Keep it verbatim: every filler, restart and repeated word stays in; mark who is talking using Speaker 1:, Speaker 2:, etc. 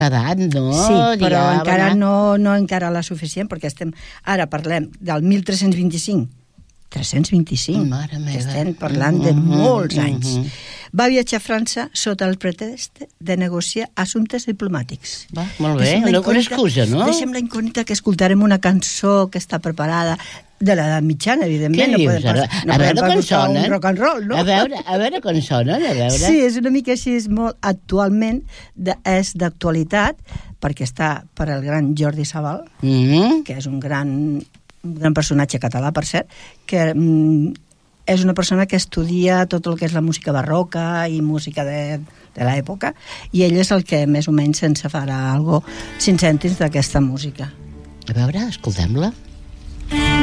Speaker 1: edat, no?
Speaker 2: Sí, però
Speaker 1: ja
Speaker 2: encara
Speaker 1: anar...
Speaker 2: no, no encara la suficient, perquè estem, ara parlem del mil tres-cents vint-i-cinc, tres-cents vint-i-cinc,
Speaker 1: Mare meva.
Speaker 2: que estem parlant de
Speaker 1: Mhm,
Speaker 2: molts
Speaker 1: mhm.
Speaker 2: anys. Va viatjar a França sota el pretext de negociar assumptes diplomàtics.
Speaker 1: Va, molt bé,
Speaker 2: Deixem la
Speaker 1: una, una
Speaker 2: incògnita-
Speaker 1: excusa, no?
Speaker 2: Deixem la incògnita que escoltarem una cançó que està preparada de l'edat mitjana, evidentment.
Speaker 1: Què
Speaker 2: no
Speaker 1: dius,
Speaker 2: podem
Speaker 1: ara?
Speaker 2: pas-
Speaker 1: A
Speaker 2: no
Speaker 1: veure
Speaker 2: podem pas
Speaker 1: com
Speaker 2: posar
Speaker 1: sonen.
Speaker 2: un rock and roll, no?
Speaker 1: A veure, a veure com sonen, a veure.
Speaker 2: Sí, és una mica així, és molt actualment, de, és d'actualitat, perquè està per el gran Jordi Sabal,
Speaker 1: Mm.
Speaker 2: que és un gran, un gran personatge català, per cert, que mm, és una persona que estudia tot el que és la música barroca i música de, de l'època, i ell és el que més o menys ens farà algo cinc cèntims d'aquesta música.
Speaker 1: A veure, escoltem-la.